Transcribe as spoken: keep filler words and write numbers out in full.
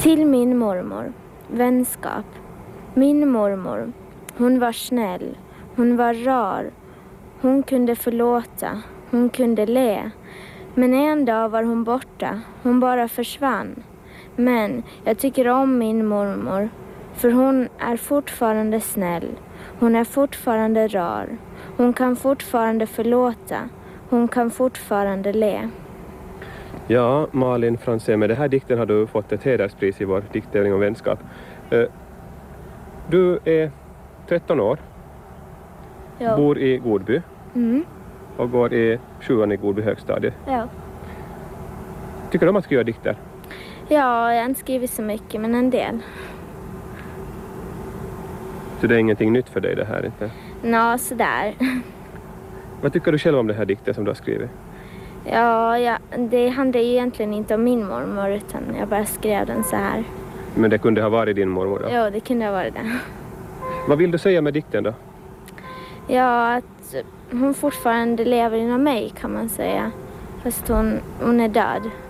Till min mormor. Vänskap. Min mormor. Hon var snäll. Hon var rar. Hon kunde förlåta. Hon kunde le. Men en dag var hon borta. Hon bara försvann. Men jag tycker om min mormor. För hon är fortfarande snäll. Hon är fortfarande rar. Hon kan fortfarande förlåta. Hon kan fortfarande le. Ja, Malin Franzén, med den här dikten har du fått ett hederspris i vår dikttävling om vänskap. Du är tretton år, Ja. bor i Godby Mm. och går i sjuan i Godby högstadie. Ja. Tycker du om att skriva dikter? Ja, jag har inte skrivit så mycket, men en del. Så det är ingenting nytt för dig det här, inte? Nå, sådär. Vad tycker du själv om den här dikten som du har skrivit? Ja, ja, det handlar ju egentligen inte om min mormor, utan jag bara skrev den så här. Men det kunde ha varit din mormor då? Ja, det kunde ha varit det. Vad vill du säga med dikten då? Ja, att hon fortfarande lever inom mig, kan man säga. Fast hon, hon är död.